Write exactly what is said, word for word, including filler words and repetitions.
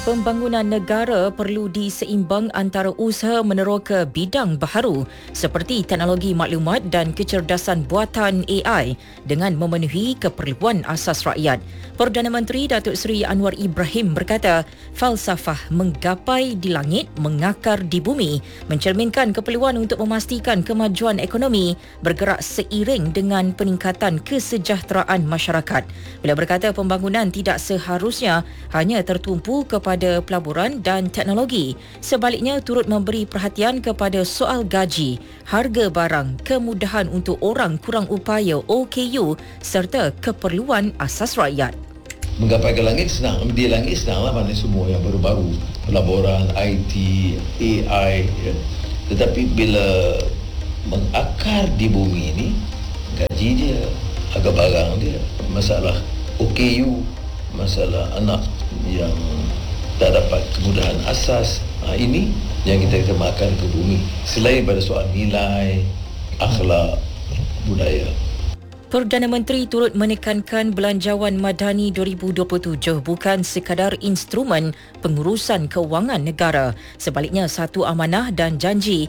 Pembangunan negara perlu diseimbang antara usaha meneroka bidang baharu seperti teknologi maklumat dan kecerdasan buatan A I dengan memenuhi keperluan asas rakyat. Perdana Menteri Datuk Seri Anwar Ibrahim berkata, falsafah menggapai di langit, mengakar di bumi, mencerminkan keperluan untuk memastikan kemajuan ekonomi bergerak seiring dengan peningkatan kesejahteraan masyarakat. Beliau berkata pembangunan tidak seharusnya hanya tertumpu kepada pada pelaburan dan teknologi. Sebaliknya turut memberi perhatian kepada soal gaji, harga barang, kemudahan untuk orang kurang upaya O K U serta keperluan asas rakyat. Menggapai ke langit senang, di langit senanglah mana semua yang baru-baru, pelaburan, I T, A I, ya. Tetapi bila mengakar di bumi ini, gaji dia, harga barang dia, masalah O K U, masalah anak yang tak dapat kemudahan asas, ha, ini yang kita kita makan ke bumi. Selain pada soal nilai, akhlak, budaya. Perdana Menteri turut menekankan belanjawan madani dua ribu dua puluh tujuh bukan sekadar instrumen pengurusan kewangan negara. Sebaliknya, satu amanah dan janji